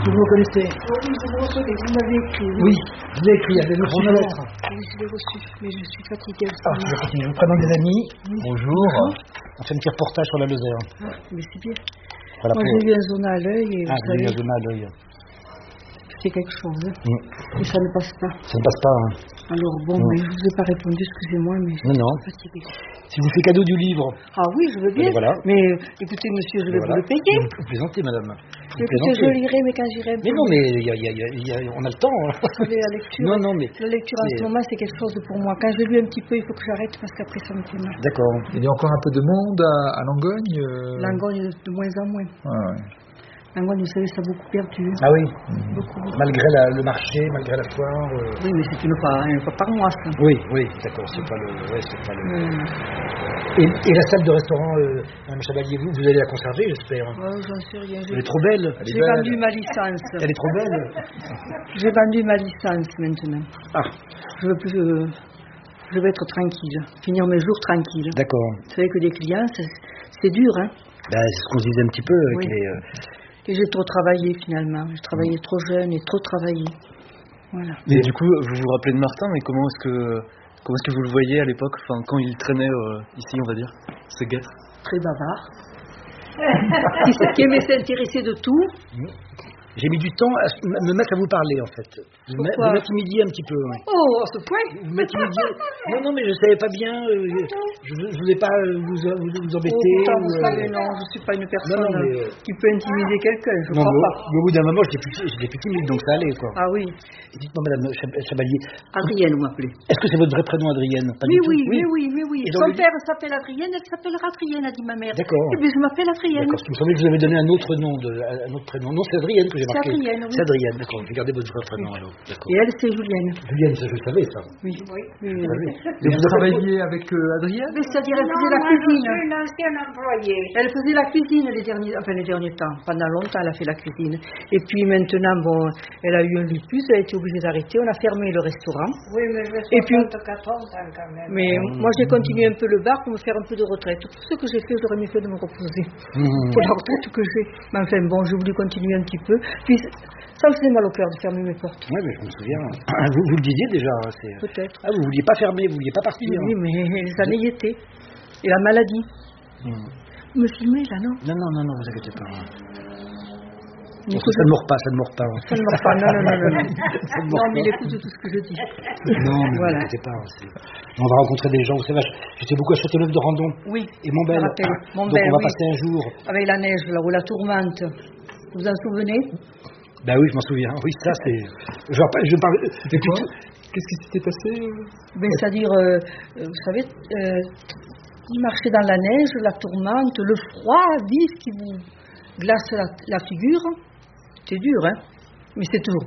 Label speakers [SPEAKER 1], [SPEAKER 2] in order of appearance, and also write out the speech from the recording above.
[SPEAKER 1] Vous me connaissez?
[SPEAKER 2] Oui, je vous recevez, vous m'avez écrit.
[SPEAKER 1] Oui, je l'ai écrit, il y avait reçu ma lettre.
[SPEAKER 2] Oui, je l'ai reçu, mais je suis fatiguée.
[SPEAKER 1] Je continue. Je vous présente des amis.
[SPEAKER 3] Bonjour.
[SPEAKER 1] On fait un petit reportage sur la Lozère.
[SPEAKER 2] Mais c'est bien.
[SPEAKER 1] Voilà
[SPEAKER 2] Moi, j'ai eu un zone à l'œil et
[SPEAKER 1] vous avez un zone à l'œil.
[SPEAKER 2] c'est quelque chose. Et ça ne passe pas.
[SPEAKER 1] Ça ne passe pas.
[SPEAKER 2] Alors bon, mais je ne vous ai pas répondu, excusez-moi, mais je suis fatiguée.
[SPEAKER 1] Si vous faites cadeau du livre.
[SPEAKER 2] Ah oui, je veux bien.
[SPEAKER 1] Voilà.
[SPEAKER 2] Mais écoutez, monsieur, je vais vous le payer.
[SPEAKER 1] Vous plaisantez, madame.
[SPEAKER 2] Écoutez, je lirai, mais quand j'irai.
[SPEAKER 1] Mais non, mais on a le temps.
[SPEAKER 2] Vous savez, la lecture.
[SPEAKER 1] Non, mais.
[SPEAKER 2] La lecture en ce moment, c'est quelque chose pour moi. Quand je lis un petit peu, il faut que j'arrête parce qu'après, ça me fait mal.
[SPEAKER 1] D'accord.
[SPEAKER 3] Il y a encore un peu de monde à Langogne
[SPEAKER 2] Langogne, de moins en moins.
[SPEAKER 3] Ah, ouais.
[SPEAKER 2] Langogne, vous savez, ça a beaucoup perdu.
[SPEAKER 1] Ah oui.
[SPEAKER 2] Beaucoup.
[SPEAKER 1] Malgré le marché, malgré la foire.
[SPEAKER 2] Oui, mais c'est une fois par mois, ça.
[SPEAKER 1] Oui, d'accord. C'est pas le. Et la salle de restaurant, Mme Chabalier, vous allez la conserver, j'espère.
[SPEAKER 2] J'en sais rien.
[SPEAKER 1] Elle est trop belle.
[SPEAKER 2] J'ai vendu ma licence.
[SPEAKER 1] Elle est trop belle.
[SPEAKER 2] J'ai vendu ma licence maintenant.
[SPEAKER 1] Ah.
[SPEAKER 2] Je veux plus. Je vais être tranquille, finir mes jours tranquille.
[SPEAKER 1] D'accord.
[SPEAKER 2] Vous savez que des clients, c'est dur, hein.
[SPEAKER 1] C'est ce qu'on se disait un petit peu avec les.
[SPEAKER 2] Et j'ai trop travaillé finalement. J'ai travaillé trop jeune et trop travaillé. Voilà.
[SPEAKER 4] Mais du coup, vous vous rappelez de Martin, mais comment est-ce que vous le voyez à l'époque, enfin, quand il traînait ici, on va dire, ces guêtres?
[SPEAKER 2] Très bavard. qui aimait s'intéresser de tout.
[SPEAKER 1] J'ai mis du temps à me mettre à vous parler, en fait. Vous m'intimidiez un petit peu. Oui.
[SPEAKER 2] Oh, à ce point?
[SPEAKER 1] Vous m'intimidiez. Non, mais je ne savais pas bien. Je ne voulais pas vous embêter.
[SPEAKER 2] Vous savez, non, je ne suis pas une personne qui peut intimider quelqu'un. Je crois pas.
[SPEAKER 1] Mais au bout d'un moment, j'étais plus timide, donc ça allait, quoi.
[SPEAKER 2] Ah oui.
[SPEAKER 1] Et dites-moi, Madame Chabalier.
[SPEAKER 2] Adrienne, vous m'appelez.
[SPEAKER 1] Est-ce que c'est votre vrai prénom, Adrienne? Pas du tout.
[SPEAKER 2] Oui. Son père s'appelle Adrienne, elle s'appellera Adrienne, a dit ma mère.
[SPEAKER 1] D'accord.
[SPEAKER 2] Et bien, je m'appelle Adrienne.
[SPEAKER 1] D'accord, parce que vous savez que je vous avais donné un autre nom, un autre prénom. Non, c'est Adrienne que j'ai marqué.
[SPEAKER 2] C'est Adrienne, oui.
[SPEAKER 1] C'est Adrienne, d'accord. J'ai gardé votre vrai prénom, alors.
[SPEAKER 2] Et elle, c'est Julienne.
[SPEAKER 1] Julienne, ça, je le savais, ça.
[SPEAKER 2] Oui.
[SPEAKER 3] Et vous travailliez avec Adrienne?
[SPEAKER 2] C'est-à-dire, elle faisait la cuisine.
[SPEAKER 5] Je suis une ancienne employée.
[SPEAKER 2] Elle faisait la cuisine les derniers temps. Pendant longtemps, elle a fait la cuisine. Et puis maintenant, bon, elle a eu un lupus, elle a été obligée d'arrêter. On a fermé le restaurant.
[SPEAKER 5] Oui, mais je suis 74 ans quand même.
[SPEAKER 2] Mais moi, j'ai continué un peu le bar pour me faire un peu de retraite. Tout ce que j'ai fait, j'aurais mieux fait de me reposer pour la retraite que j'ai. Mais enfin, bon, j'ai voulu continuer un petit peu. Puis, ça me faisait mal au cœur de fermer mes portes.
[SPEAKER 1] Oui, mais je me souviens. Vous le disiez déjà.
[SPEAKER 2] Peut-être.
[SPEAKER 1] Ah, vous ne vouliez pas fermer, vous ne vouliez pas partir.
[SPEAKER 2] Oui, mais les années y étaient. Et la maladie. Vous me filmez, là, non?
[SPEAKER 1] Non, vous inquiétez pas.
[SPEAKER 2] Ça
[SPEAKER 1] ne mord pas.
[SPEAKER 2] Ça ne mord pas, non. Non, mais il écoute tout ce que je dis.
[SPEAKER 1] Non, mais voilà. Vous inquiétez pas. On va rencontrer des gens. Vous savez, j'étais beaucoup à Châteauneuf-de-Randon.
[SPEAKER 2] Oui.
[SPEAKER 1] Et Montbel. Donc on va passer un jour.
[SPEAKER 2] Avec la neige, là, ou la tourmente. Vous vous en souvenez?
[SPEAKER 1] Ben oui, je m'en souviens. Oui, ça, c'est. Je parle.
[SPEAKER 3] C'était quoi? Qu'est-ce qui s'était passé?
[SPEAKER 2] C'est-à-dire, vous savez, il marchait dans la neige, la tourmente, le froid vif qui vous glace la figure. C'est dur, hein? Mais c'est toujours